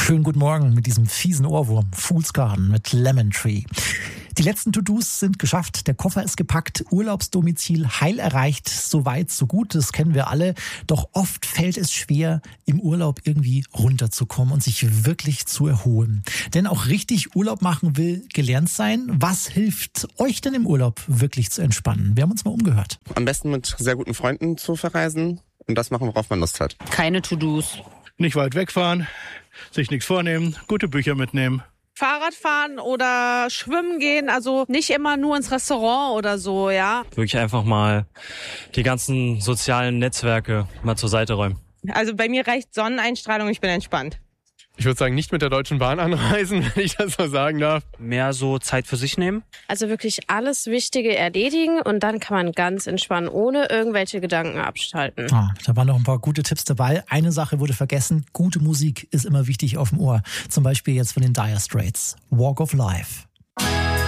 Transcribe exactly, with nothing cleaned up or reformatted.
Schönen guten Morgen mit diesem fiesen Ohrwurm. Fool's Garden mit Lemon Tree. Die letzten To-Dos sind geschafft, der Koffer ist gepackt, Urlaubsdomizil heil erreicht, so weit, so gut, das kennen wir alle. Doch oft fällt es schwer, im Urlaub irgendwie runterzukommen und sich wirklich zu erholen. Denn auch richtig Urlaub machen will gelernt sein. Was hilft euch denn im Urlaub wirklich zu entspannen? Wir haben uns mal umgehört. Am besten mit sehr guten Freunden zu verreisen und das machen, worauf man Lust hat. Keine To-Dos. Nicht weit wegfahren, sich nichts vornehmen, gute Bücher mitnehmen. Fahrrad fahren oder schwimmen gehen, also nicht immer nur ins Restaurant oder so, ja. Wirklich einfach mal die ganzen sozialen Netzwerke mal zur Seite räumen. Also bei mir reicht Sonneneinstrahlung, ich bin entspannt. Ich würde sagen, nicht mit der Deutschen Bahn anreisen, wenn ich das so sagen darf. Mehr so Zeit für sich nehmen. Also wirklich alles Wichtige erledigen und dann kann man ganz entspannen, ohne irgendwelche Gedanken abschalten. Ah, da waren noch ein paar gute Tipps dabei. Eine Sache wurde vergessen, gute Musik ist immer wichtig auf dem Ohr. Zum Beispiel jetzt von den Dire Straits, Walk of Life.